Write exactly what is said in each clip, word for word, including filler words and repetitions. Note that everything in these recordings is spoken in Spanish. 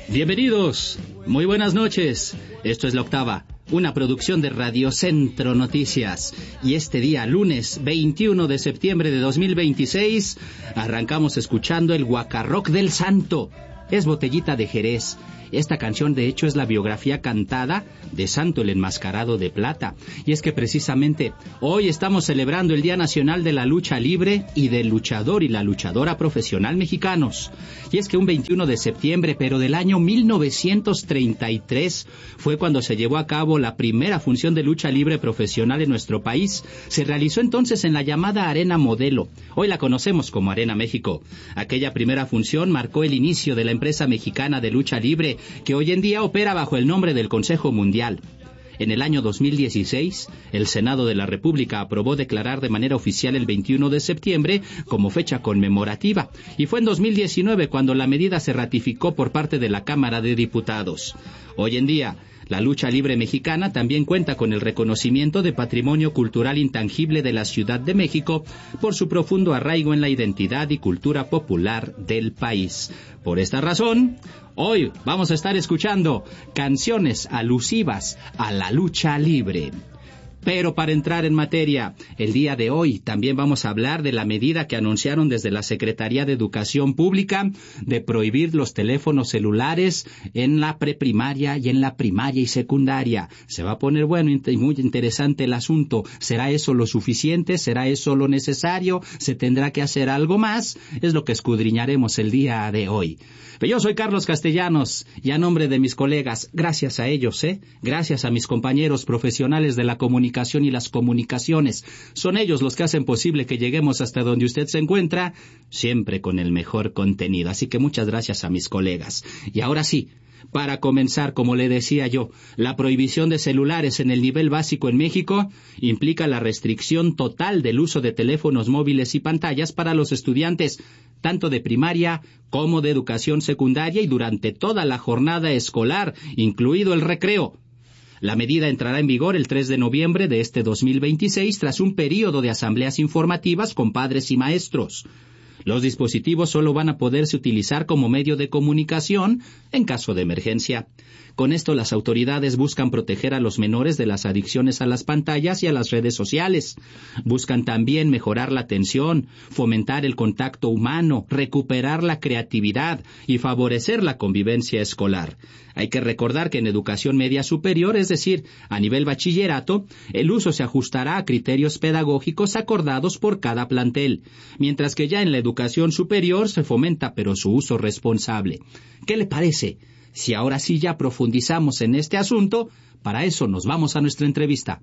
Bienvenidos, muy buenas noches. Esto es La Octava, una producción de Radio Centro Noticias. Y este día, lunes veintiuno de septiembre de dos mil veintiséis, arrancamos escuchando el Guacarroc del Santo. Es Botellita de Jerez. Esta canción, de hecho, es la biografía cantada de Santo el Enmascarado de Plata. Y es que precisamente hoy estamos celebrando el Día Nacional de la Lucha Libre y del luchador y la luchadora profesional mexicanos. Y es que un veintiuno de septiembre, pero del año mil novecientos treinta y tres, fue cuando se llevó a cabo la primera función de lucha libre profesional en nuestro país. Se realizó entonces en la llamada Arena Modelo. Hoy la conocemos como Arena México. Aquella primera función marcó el inicio de la empresa mexicana de lucha libre, que hoy en día opera bajo el nombre del Consejo Mundial. En el año dos mil dieciséis, el Senado de la República aprobó declarar de manera oficial el veintiuno de septiembre como fecha conmemorativa, y fue en dos mil diecinueve cuando la medida se ratificó por parte de la Cámara de Diputados. Hoy en día, la lucha libre mexicana también cuenta con el reconocimiento de Patrimonio Cultural Intangible de la Ciudad de México por su profundo arraigo en la identidad y cultura popular del país. Por esta razón, hoy vamos a estar escuchando canciones alusivas a la lucha libre. Pero para entrar en materia, el día de hoy también vamos a hablar de la medida que anunciaron desde la Secretaría de Educación Pública de prohibir los teléfonos celulares en la preprimaria y en la primaria y secundaria. Se va a poner bueno y muy interesante el asunto. ¿Será eso lo suficiente? ¿Será eso lo necesario? ¿Se tendrá que hacer algo más? Es lo que escudriñaremos el día de hoy. Pero yo soy Carlos Castellanos y a nombre de mis colegas, gracias a ellos, ¿eh? Gracias a mis compañeros profesionales de la comunicación y las comunicaciones. Son ellos los que hacen posible que lleguemos hasta donde usted se encuentra, siempre con el mejor contenido. Así que muchas gracias a mis colegas. Y ahora sí, para comenzar, como le decía yo, la prohibición de celulares en el nivel básico en México implica la restricción total del uso de teléfonos móviles y pantallas para los estudiantes, tanto de primaria como de educación secundaria y durante toda la jornada escolar, incluido el recreo. La medida entrará en vigor el tres de noviembre de este dos mil veintiséis tras un período de asambleas informativas con padres y maestros. Los dispositivos solo van a poderse utilizar como medio de comunicación en caso de emergencia. Con esto, las autoridades buscan proteger a los menores de las adicciones a las pantallas y a las redes sociales. Buscan también mejorar la atención, fomentar el contacto humano, recuperar la creatividad y favorecer la convivencia escolar. Hay que recordar que en educación media superior, es decir, a nivel bachillerato, el uso se ajustará a criterios pedagógicos acordados por cada plantel, mientras que ya en la educación superior se fomenta, pero su uso responsable. ¿Qué le parece? Si ahora sí ya profundizamos en este asunto, para eso nos vamos a nuestra entrevista.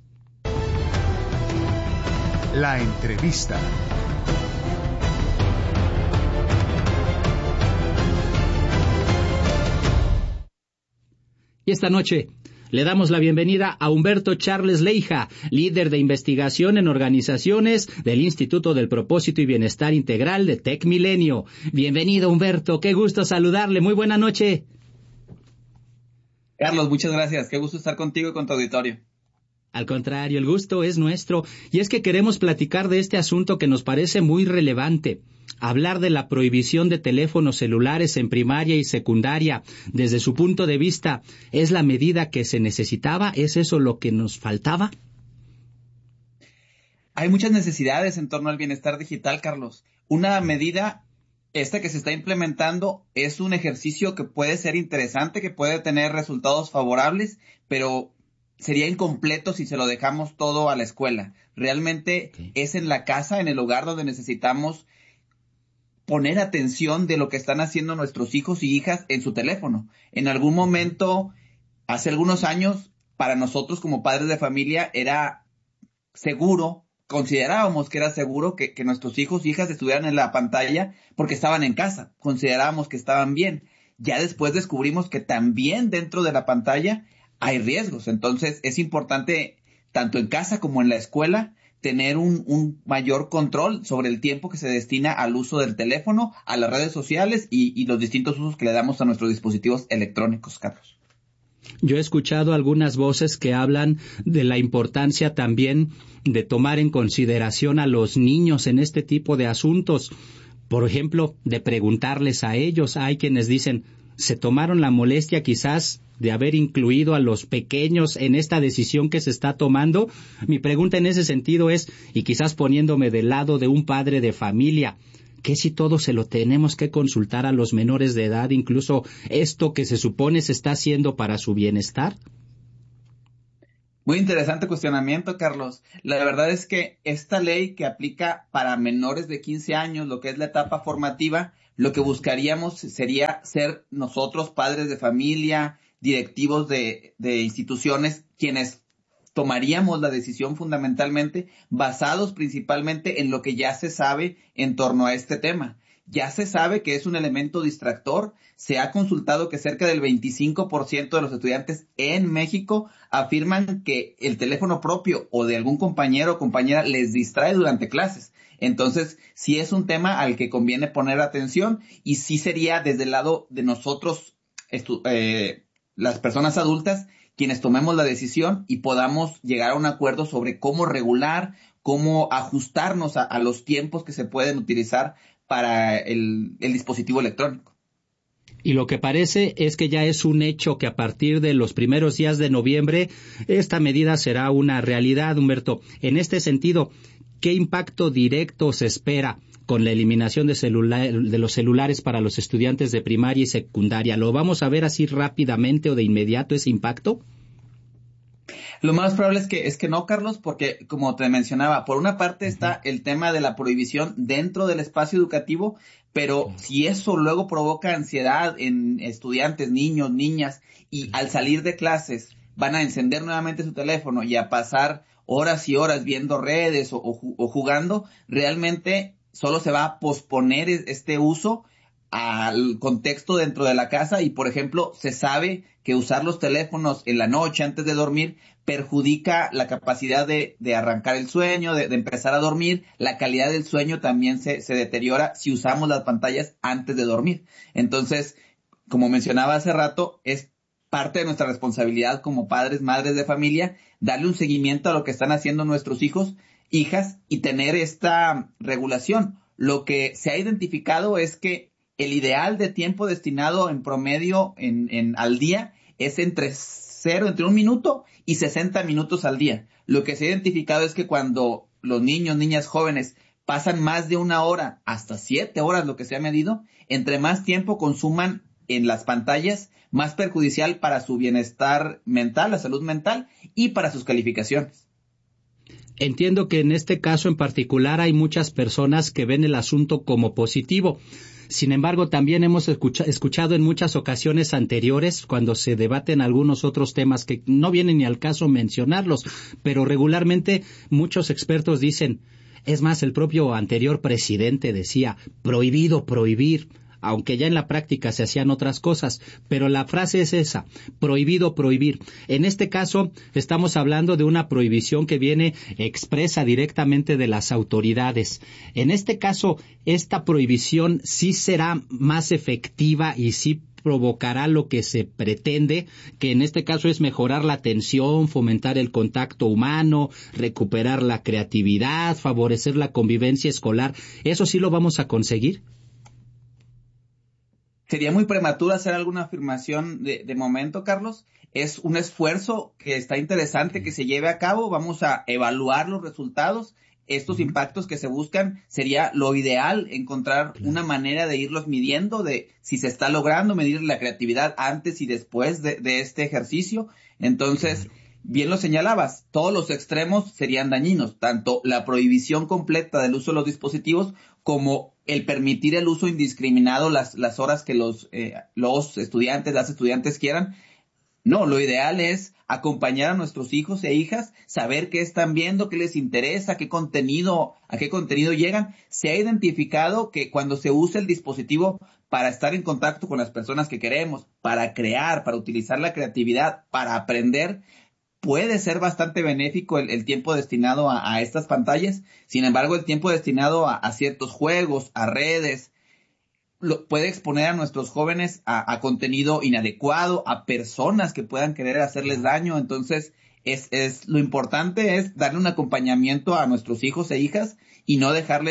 La entrevista. Y esta noche le damos la bienvenida a Humberto Charles Leija, líder de investigación en organizaciones del Instituto del Propósito y Bienestar Integral de Tec Milenio. Bienvenido, Humberto, qué gusto saludarle, muy buena noche. Carlos, muchas gracias. Qué gusto estar contigo y con tu auditorio. Al contrario, el gusto es nuestro. Y es que queremos platicar de este asunto que nos parece muy relevante. Hablar de la prohibición de teléfonos celulares en primaria y secundaria. Desde su punto de vista, ¿es la medida que se necesitaba? ¿Es eso lo que nos faltaba? Hay muchas necesidades en torno al bienestar digital, Carlos. Una medida... Esta que se está implementando es un ejercicio que puede ser interesante, que puede tener resultados favorables, pero sería incompleto si se lo dejamos todo a la escuela. Realmente okay. Es en la casa, en el hogar, donde necesitamos poner atención de lo que están haciendo nuestros hijos y hijas en su teléfono. En algún momento, hace algunos años, para nosotros como padres de familia era seguro, considerábamos que era seguro que, que nuestros hijos y hijas estuvieran en la pantalla porque estaban en casa, considerábamos que estaban bien. Ya después descubrimos que también dentro de la pantalla hay riesgos, entonces es importante, tanto en casa como en la escuela, tener un, un mayor control sobre el tiempo que se destina al uso del teléfono, a las redes sociales y, y los distintos usos que le damos a nuestros dispositivos electrónicos, Carlos. Yo he escuchado algunas voces que hablan de la importancia también de tomar en consideración a los niños en este tipo de asuntos, Por ejemplo, de preguntarles a ellos. Hay quienes dicen, ¿se tomaron la molestia quizás de haber incluido a los pequeños en esta decisión que se está tomando? Mi pregunta en ese sentido es, y quizás poniéndome del lado de un padre de familia, ¿qué si todo se lo tenemos que consultar a los menores de edad, incluso esto que se supone se está haciendo para su bienestar? Muy interesante cuestionamiento, Carlos. La verdad es que esta ley que aplica para menores de quince años, lo que es la etapa formativa, lo que buscaríamos sería ser nosotros, padres de familia, directivos de, de instituciones, quienes tomaríamos la decisión fundamentalmente basados principalmente en lo que ya se sabe en torno a este tema. Ya se sabe que es un elemento distractor. Se ha consultado que cerca del veinticinco por ciento de los estudiantes en México afirman que el teléfono propio o de algún compañero o compañera les distrae durante clases. Entonces, sí es un tema al que conviene poner atención y sí sería desde el lado de nosotros, estu- eh, las personas adultas, quienes tomemos la decisión y podamos llegar a un acuerdo sobre cómo regular, cómo ajustarnos a, a los tiempos que se pueden utilizar para el, el dispositivo electrónico. Y lo que parece es que ya es un hecho que a partir de los primeros días de noviembre esta medida será una realidad, Humberto. En este sentido, ¿qué impacto directo se espera con la eliminación de, celular, de los celulares para los estudiantes de primaria y secundaria? ¿Lo vamos a ver así rápidamente o de inmediato ese impacto? Lo más probable es que, es que no, Carlos, porque como te mencionaba, por una parte está el tema de la prohibición dentro del espacio educativo, pero si eso luego provoca ansiedad en estudiantes, niños, niñas, y al salir de clases van a encender nuevamente su teléfono y a pasar horas y horas viendo redes o, o, o jugando, realmente solo se va a posponer este uso al contexto dentro de la casa y, por ejemplo, se sabe que usar los teléfonos en la noche antes de dormir perjudica la capacidad de, de arrancar el sueño, de, de empezar a dormir. La calidad del sueño también se, se deteriora si usamos las pantallas antes de dormir. Entonces, como mencionaba hace rato, es parte de nuestra responsabilidad como padres, madres de familia, darle un seguimiento a lo que están haciendo nuestros hijos, hijas y tener esta regulación. Lo que se ha identificado es que el ideal de tiempo destinado en promedio en, en, al día es entre cero, entre un minuto y sesenta minutos al día. Lo que se ha identificado es que cuando los niños, niñas, jóvenes pasan más de una hora, hasta siete horas, lo que se ha medido, entre más tiempo consuman en las pantallas, más perjudicial para su bienestar mental, la salud mental y para sus calificaciones. Entiendo que en este caso en particular hay muchas personas que ven el asunto como positivo. Sin embargo, también hemos escucha- escuchado en muchas ocasiones anteriores, cuando se debaten algunos otros temas que no vienen ni al caso mencionarlos, pero regularmente muchos expertos dicen, es más, el propio anterior presidente decía, prohibido prohibir, aunque ya en la práctica se hacían otras cosas, pero la frase es esa, prohibido prohibir. En este caso, estamos hablando de una prohibición que viene expresa directamente de las autoridades. En este caso, esta prohibición sí será más efectiva y sí provocará lo que se pretende, que en este caso es mejorar la atención, fomentar el contacto humano, recuperar la creatividad, favorecer la convivencia escolar. ¿Eso sí lo vamos a conseguir? Sería muy prematuro hacer alguna afirmación de, de momento, Carlos. Es un esfuerzo que está interesante que se lleve a cabo. Vamos a evaluar los resultados. Estos impactos que se buscan sería lo ideal, encontrar una manera de irlos midiendo, de si se está logrando medir la creatividad antes y después de, de este ejercicio. Entonces, bien lo señalabas, todos los extremos serían dañinos, tanto la prohibición completa del uso de los dispositivos como el permitir el uso indiscriminado las, las horas que los, eh, los estudiantes, las estudiantes quieran. No, lo ideal es acompañar a nuestros hijos e hijas, saber qué están viendo, qué les interesa, qué contenido, a qué contenido llegan. Se ha identificado que cuando se usa el dispositivo para estar en contacto con las personas que queremos, para crear, para utilizar la creatividad, para aprender, puede ser bastante benéfico el, el tiempo destinado a, a estas pantallas. Sin embargo, el tiempo destinado a, a ciertos juegos, a redes, lo, puede exponer a nuestros jóvenes a, a contenido inadecuado, a personas que puedan querer hacerles daño. Entonces, es, es lo importante es darle un acompañamiento a nuestros hijos e hijas y no dejarles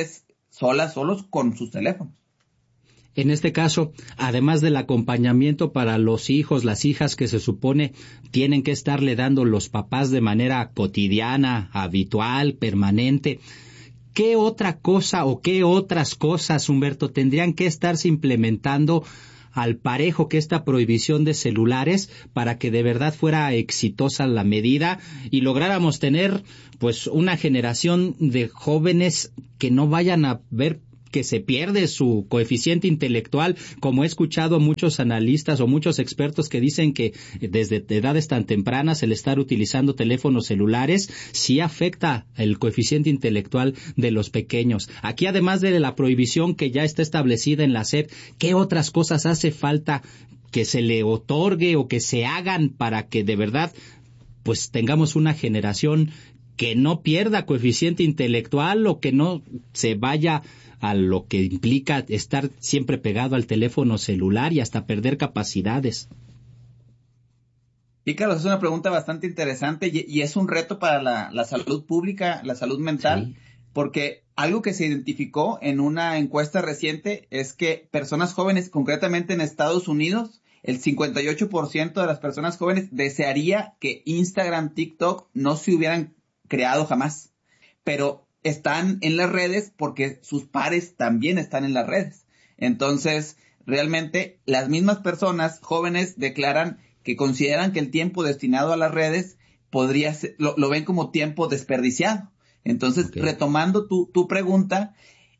solas, solos con sus teléfonos. En este caso, además del acompañamiento para los hijos, las hijas que se supone tienen que estarle dando los papás de manera cotidiana, habitual, permanente, ¿qué otra cosa o qué otras cosas, Humberto, tendrían que estarse implementando al parejo que esta prohibición de celulares para que de verdad fuera exitosa la medida y lográramos tener pues una generación de jóvenes que no vayan a ver que se pierde su coeficiente intelectual, como he escuchado a muchos analistas o muchos expertos que dicen que desde edades tan tempranas el estar utilizando teléfonos celulares sí afecta el coeficiente intelectual de los pequeños. Aquí, además de la prohibición que ya está establecida en la S E P, ¿qué otras cosas hace falta que se le otorgue o que se hagan para que de verdad pues tengamos una generación que no pierda coeficiente intelectual o que no se vaya a lo que implica estar siempre pegado al teléfono celular y hasta perder capacidades? Y Carlos, es una pregunta bastante interesante y, y es un reto para la, la salud pública, la salud mental, sí. Porque algo que se identificó en una encuesta reciente es que personas jóvenes, concretamente en Estados Unidos, el cincuenta y ocho por ciento de las personas jóvenes desearía que Instagram, TikTok no se hubieran creado jamás, pero están en las redes porque sus pares también están en las redes. Entonces, realmente las mismas personas jóvenes declaran que consideran que el tiempo destinado a las redes podría ser, lo, lo ven como tiempo desperdiciado. Entonces, okay. retomando tu, tu pregunta,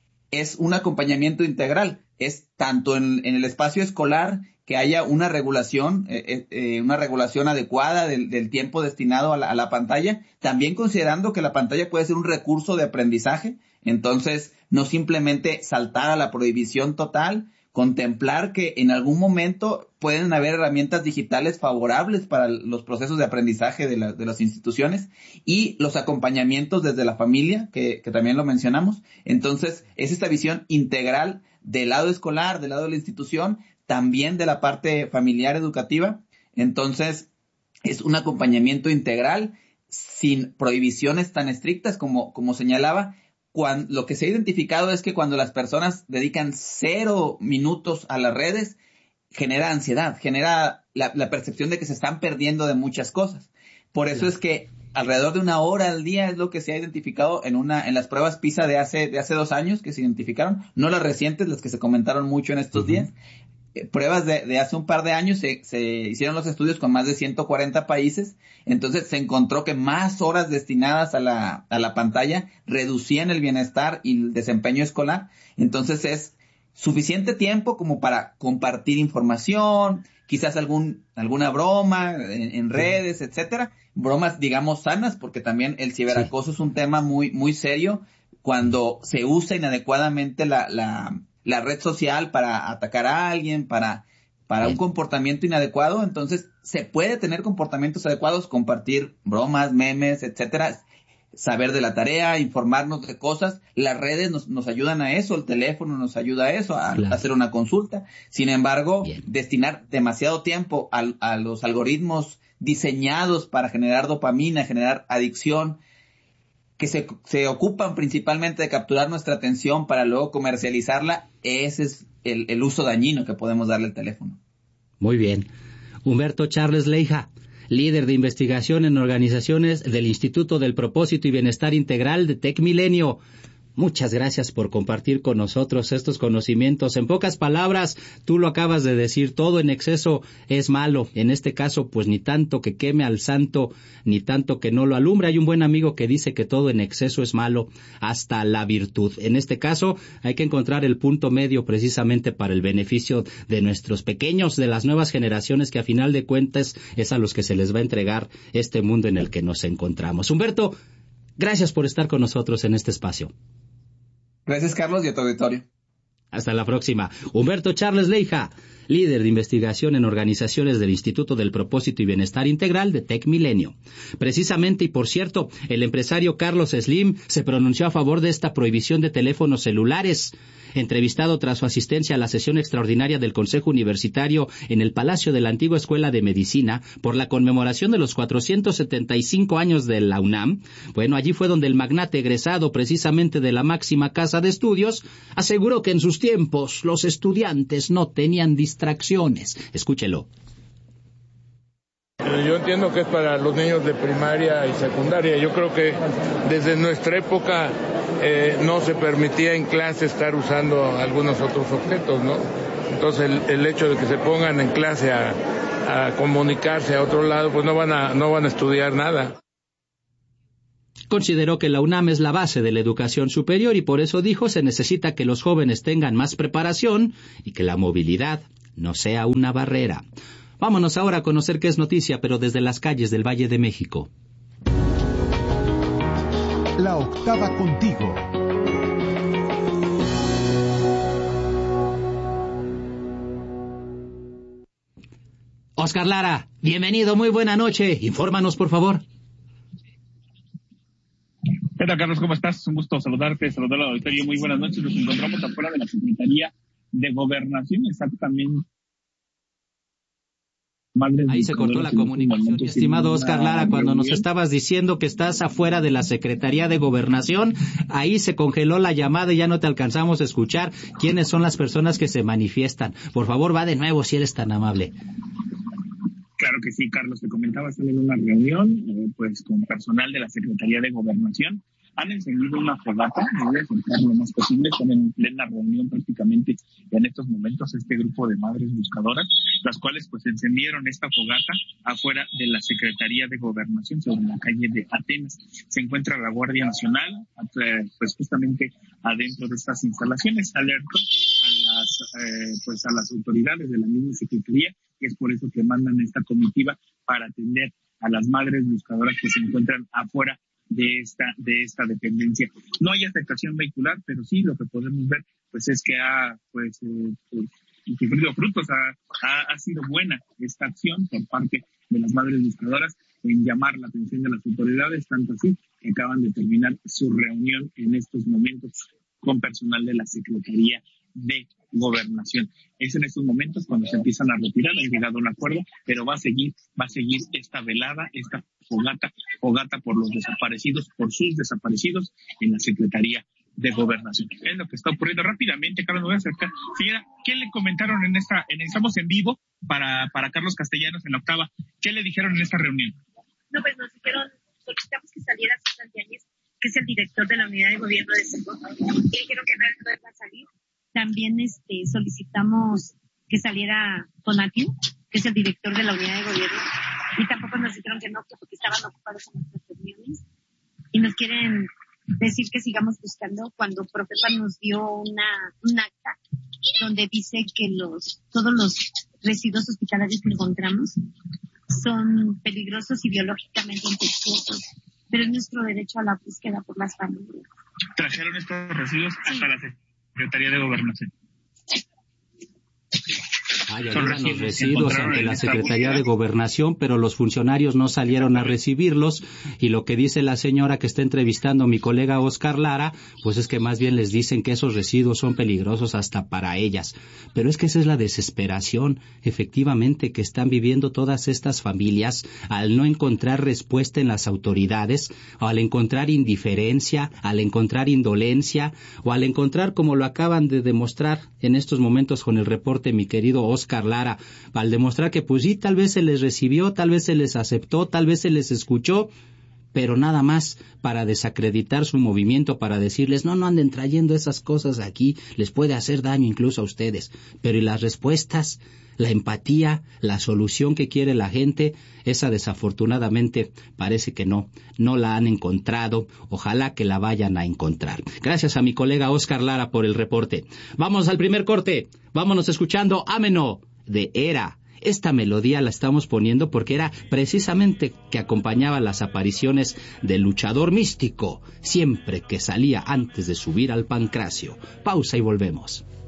es un acompañamiento integral. Es tanto en, en el espacio escolar que haya una regulación, eh, eh, una regulación adecuada del, del tiempo destinado a la, a la pantalla, también considerando que la pantalla puede ser un recurso de aprendizaje, entonces no simplemente saltar a la prohibición total, contemplar que en algún momento pueden haber herramientas digitales favorables para los procesos de aprendizaje de, la, de las instituciones y los acompañamientos desde la familia, que, que también lo mencionamos. Entonces, es esta visión integral del lado escolar, del lado de la institución, también de la parte familiar educativa. Entonces, es un acompañamiento integral sin prohibiciones tan estrictas como, como señalaba. Cuando, lo que se ha identificado es que cuando las personas dedican cero minutos a las redes, genera ansiedad, genera la, la percepción de que se están perdiendo de muchas cosas. Por eso es que alrededor de una hora al día es lo que se ha identificado en una en las pruebas PISA de hace de hace dos años que se identificaron, no las recientes, las que se comentaron mucho en estos uh-huh. días. Eh, pruebas de, de hace un par de años se, se hicieron los estudios con más de ciento cuarenta países, entonces se encontró que más horas destinadas a la a la pantalla reducían el bienestar y el desempeño escolar. Entonces es suficiente tiempo como para compartir información, quizás algún alguna broma en, en redes, sí. etcétera, bromas digamos sanas, porque también el ciberacoso sí. es un tema muy muy serio cuando se usa inadecuadamente la la la red social para atacar a alguien, para para un comportamiento inadecuado. Entonces se puede tener comportamientos adecuados, compartir bromas, memes, etcétera, saber de la tarea, informarnos de cosas. Las redes nos, nos ayudan a eso, el teléfono nos ayuda a eso, a, claro. a hacer una consulta. Sin embargo, Bien. destinar demasiado tiempo a, a los algoritmos diseñados para generar dopamina, generar adicción, que se, se ocupan principalmente de capturar nuestra atención para luego comercializarla, ese es el, el uso dañino que podemos darle al teléfono. Muy bien. Humberto Charles Leija, líder de investigación en organizaciones del Instituto del Propósito y Bienestar Integral de TecMilenio. Muchas gracias por compartir con nosotros estos conocimientos. En pocas palabras, tú lo acabas de decir, todo en exceso es malo. En este caso, pues ni tanto que queme al santo, ni tanto que no lo alumbre. Hay un buen amigo que dice que todo en exceso es malo, hasta la virtud. En este caso, hay que encontrar el punto medio precisamente para el beneficio de nuestros pequeños, de las nuevas generaciones, que a final de cuentas es a los que se les va a entregar este mundo en el que nos encontramos. Humberto, gracias por estar con nosotros en este espacio. Gracias, Carlos, y a tu auditorio. Hasta la próxima. Humberto Charles Leija, líder de investigación en organizaciones del Instituto del Propósito y Bienestar Integral de TecMilenio. Precisamente, y por cierto, el empresario Carlos Slim se pronunció a favor de esta prohibición de teléfonos celulares. Entrevistado tras su asistencia a la sesión extraordinaria del Consejo Universitario en el Palacio de la antigua Escuela de Medicina por la conmemoración de los cuatrocientos setenta y cinco años de la UNAM, bueno, allí fue donde el magnate egresado precisamente de la máxima casa de estudios aseguró que en sus tiempos los estudiantes no tenían distracciones. Escúchelo. Yo entiendo que es para los niños de primaria y secundaria. Yo creo que desde nuestra época eh, no se permitía en clase estar usando algunos otros objetos, ¿no? Entonces el, el hecho de que se pongan en clase a, a comunicarse a otro lado, pues no van a, no van a estudiar nada. Consideró que la UNAM es la base de la educación superior y por eso dijo se necesita que los jóvenes tengan más preparación y que la movilidad no sea una barrera. Vámonos ahora a conocer qué es noticia, pero desde las calles del Valle de México. La octava contigo. Oscar Lara, bienvenido, muy buena noche. Infórmanos, por favor. ¿Qué tal, Carlos? ¿Cómo estás? Un gusto saludarte, saludar al auditorio. Muy buenas noches. Nos encontramos afuera de la Secretaría de Gobernación, exactamente. Madre Ahí se cortó la comunicación, mi estimado Oscar Lara, cuando nos estabas diciendo que estás afuera de la Secretaría de Gobernación. Ahí se congeló la llamada y ya no te alcanzamos a escuchar quiénes son las personas que se manifiestan. Por favor, va de nuevo si eres tan amable. Claro que sí, Carlos. Te comentaba, están en una reunión eh, pues con personal de la Secretaría de Gobernación. Han encendido una fogata, me voy a acercar lo más posible, están en plena reunión prácticamente en estos momentos este grupo de madres buscadoras, las cuales pues encendieron esta fogata afuera de la Secretaría de Gobernación sobre la calle de Atenas. Se encuentra la Guardia Nacional, pues justamente adentro de estas instalaciones. Alertó a las, eh, pues a las autoridades de la misma Secretaría, y es por eso que mandan esta comitiva para atender a las madres buscadoras que se encuentran afuera de esta de esta dependencia. No hay afectación vehicular, pero sí lo que podemos ver pues es que ha pues, eh, pues sufrido frutos, ha, ha, ha sido buena esta acción por parte de las madres buscadoras en llamar la atención de las autoridades, tanto así que acaban de terminar su reunión en estos momentos con personal de la Secretaría de Gobernación. Es en estos momentos cuando se empiezan a retirar, han llegado a un acuerdo, pero va a seguir, va a seguir esta velada, esta fogata, fogata por los desaparecidos, por sus desaparecidos en la Secretaría de Gobernación. Es lo que está ocurriendo rápidamente. Carlos, me voy a acercar. Señora, ¿qué le comentaron en esta, en, estamos en vivo para, para Carlos Castellanos en la octava? ¿Qué le dijeron en esta reunión? No, pues nos dijeron, solicitamos que saliera César Yáñez, que es el director de la unidad de gobierno de Seco, y dijeron que no iba a salir. También este, solicitamos que saliera Tonatiu, que es el director de la unidad de gobierno, y tampoco nos dijeron que no, porque estaban ocupados en nuestras reuniones, y nos quieren decir que sigamos buscando cuando Profepa nos dio una, un acta donde dice que los, todos los residuos hospitalarios que encontramos son peligrosos y biológicamente infecciosos, pero es nuestro derecho a la búsqueda por las familias. Trajeron estos residuos sí. hasta la Secretaría de Gobernación. Hay algunos residuos ante la Secretaría de Gobernación, pero los funcionarios no salieron a recibirlos, y lo que dice la señora que está entrevistando a mi colega Oscar Lara, pues es que más bien les dicen que esos residuos son peligrosos hasta para ellas. Pero es que esa es la desesperación, efectivamente, que están viviendo todas estas familias al no encontrar respuesta en las autoridades, o al encontrar indiferencia, al encontrar indolencia, o al encontrar, como lo acaban de demostrar en estos momentos con el reporte mi querido Oscar Oscar Lara, al demostrar que pues sí, tal vez se les recibió, tal vez se les aceptó, tal vez se les escuchó, pero nada más para desacreditar su movimiento, para decirles, no, no anden trayendo esas cosas aquí, les puede hacer daño incluso a ustedes. Pero ¿y las respuestas? La empatía, la solución que quiere la gente, esa desafortunadamente parece que no, no la han encontrado. Ojalá que la vayan a encontrar. Gracias a mi colega Oscar Lara por el reporte. Vamos al primer corte. Vámonos escuchando Ameno de Era. Esta melodía la estamos poniendo porque era precisamente que acompañaba las apariciones del luchador místico, siempre que salía antes de subir al pancracio. Pausa y volvemos.